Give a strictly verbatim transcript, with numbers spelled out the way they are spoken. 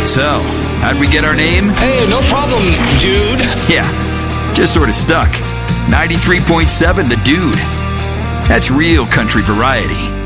So, how'd we get our name? Hey, no problem, dude. Yeah, just sort of stuck. ninety-three point seven The Dude. That's real country variety.